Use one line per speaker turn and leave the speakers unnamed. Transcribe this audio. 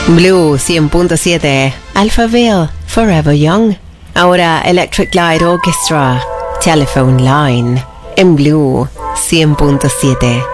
Blue 100.7, Alphaville, Forever Young. Ahora Electric Light Orchestra, Telephone Line, en Blue 100.7.